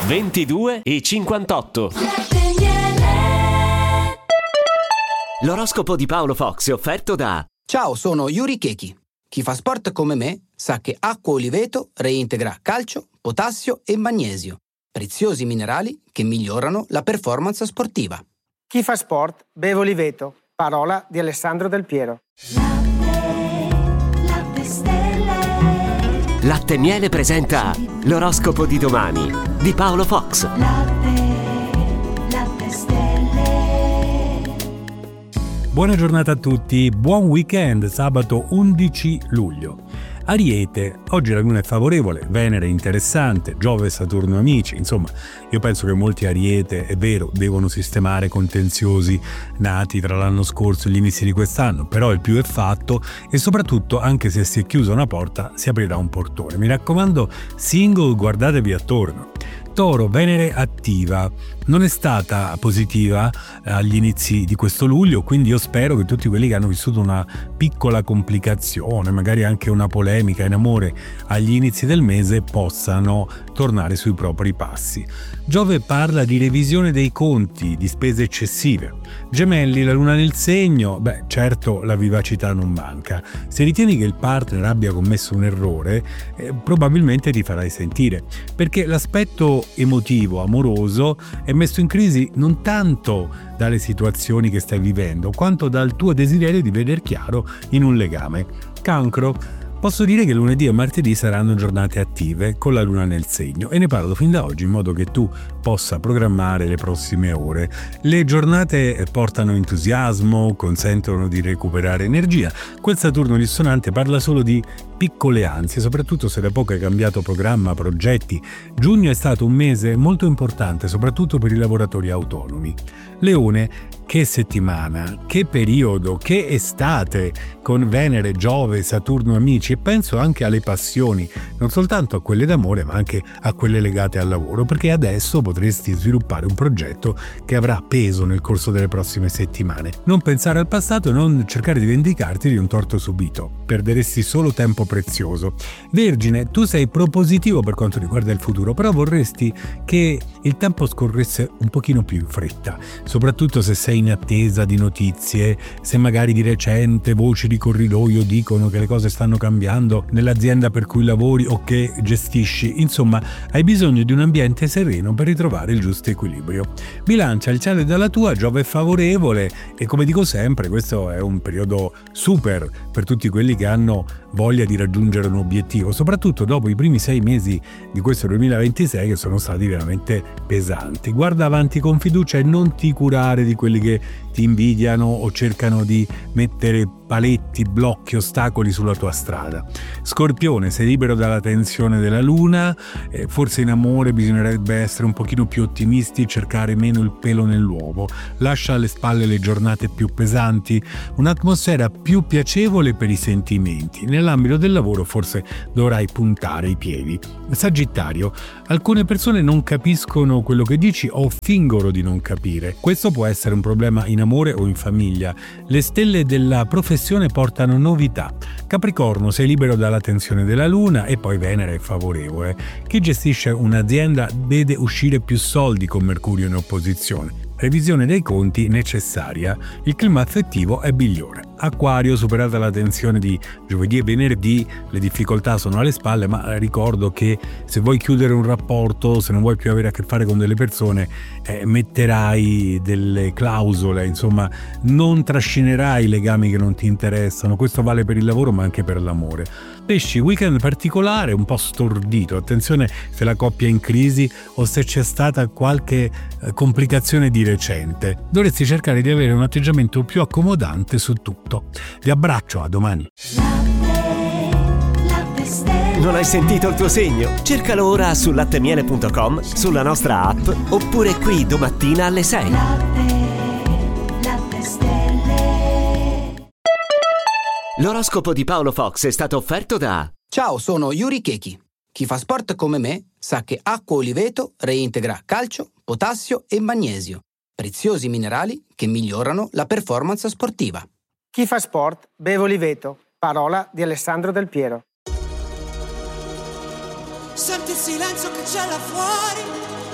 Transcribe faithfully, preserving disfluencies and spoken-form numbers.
ventidue e cinquantotto. L'oroscopo di Paolo Fox è offerto da... Ciao, sono Yuri Keki. Chi fa sport come me sa che acqua Oliveto reintegra calcio, potassio e magnesio, preziosi minerali che migliorano la performance sportiva. Chi fa sport beve Oliveto, parola di Alessandro Del Piero. Latte, stelle. Latte Miele presenta l'oroscopo di domani di Paolo Fox. Latte, latte stelle. Buona giornata a tutti, buon weekend, sabato undici luglio. Ariete, oggi la luna è favorevole, Venere è interessante, Giove e Saturno amici, insomma io penso che molti Ariete, è vero, devono sistemare contenziosi nati tra l'anno scorso e gli inizi di quest'anno, però il più è fatto e soprattutto anche se si è chiusa una porta si aprirà un portone. Mi raccomando, single, guardatevi attorno. Toro, Venere attiva, non è stata positiva agli inizi di questo luglio, quindi io spero che tutti quelli che hanno vissuto una piccola complicazione, magari anche una polemica in amore agli inizi del mese, possano tornare sui propri passi. Giove parla di revisione dei conti, di spese eccessive. Gemelli, la luna nel segno, beh certo la vivacità non manca. Se ritieni che il partner abbia commesso un errore, eh, probabilmente ti farai sentire, perché l'aspetto emotivo, amoroso è messo in crisi non tanto dalle situazioni che stai vivendo, quanto dal tuo desiderio di veder chiaro in un legame. Cancro, posso dire che lunedì e martedì saranno giornate attive con la luna nel segno e ne parlo fin da oggi in modo che tu possa programmare le prossime ore. Le giornate portano entusiasmo, consentono di recuperare energia. Quel Saturno dissonante parla solo di piccole ansie, soprattutto se da poco hai cambiato programma, progetti. Giugno è stato un mese molto importante, soprattutto per i lavoratori autonomi. Leone, che settimana, che periodo, che estate, con Venere, Giove, Saturno amici, e penso anche alle passioni, non soltanto a quelle d'amore ma anche a quelle legate al lavoro, perché adesso potresti sviluppare un progetto che avrà peso nel corso delle prossime settimane. Non pensare al passato e non cercare di vendicarti di un torto subito, perderesti solo tempo prezioso. Vergine, tu sei propositivo per quanto riguarda il futuro, però vorresti che il tempo scorresse un pochino più in fretta, soprattutto se sei in attesa di notizie, se magari di recente voci di corridoio dicono che le cose stanno cambiando nell'azienda per cui lavori o che gestisci. Insomma, hai bisogno di un ambiente sereno per ritrovare il giusto equilibrio. Bilancia, il cielo è dalla tua, Giove è favorevole e come dico sempre questo è un periodo super per tutti quelli che hanno voglia di raggiungere un obiettivo, soprattutto dopo i primi sei mesi di questo duemilaventisei che sono stati veramente pesanti. Guarda avanti con fiducia e non ti curare di quelli che ti invidiano o cercano di mettere paletti, blocchi, ostacoli sulla tua strada. Scorpione, sei libero dalla tensione della luna, eh, forse in amore bisognerebbe essere un pochino più ottimisti, cercare meno il pelo nell'uovo, lascia alle spalle le giornate più pesanti, un'atmosfera più piacevole per i sentimenti. Nell'ambito del lavoro forse dovrai puntare i piedi. Sagittario, alcune persone non capiscono quello che dici o fingono di non capire. Questo può essere un problema in amore o in famiglia. Le stelle della professione portano novità. Capricorno, sei libero dalla tensione della luna e poi Venere è favorevole. Chi gestisce un'azienda vede uscire più soldi con Mercurio in opposizione. Revisione dei conti necessaria. Il clima affettivo è migliore. Acquario, superata la tensione di giovedì e venerdì, le difficoltà sono alle spalle, ma ricordo che se vuoi chiudere un rapporto, se non vuoi più avere a che fare con delle persone, eh, metterai delle clausole, insomma, non trascinerai legami che non ti interessano. Questo vale per il lavoro ma anche per l'amore. Pesci, weekend particolare, un po' stordito. Attenzione se la coppia è in crisi o se c'è stata qualche eh, complicazione di recente. Dovresti cercare di avere un atteggiamento più accomodante su tutto. Vi abbraccio, a domani. Non hai sentito il tuo segno? Cercalo ora su lattemiele punto com, sulla nostra app oppure qui domattina alle sei. L'oroscopo di Paolo Fox è stato offerto da... Ciao, sono Yuri Keki. Chi fa sport come me sa che acqua Oliveto reintegra calcio, potassio e magnesio, preziosi minerali che migliorano la performance sportiva. Chi fa sport beve Oliveto, parola di Alessandro Del Piero. Senti il silenzio che c'è là fuori,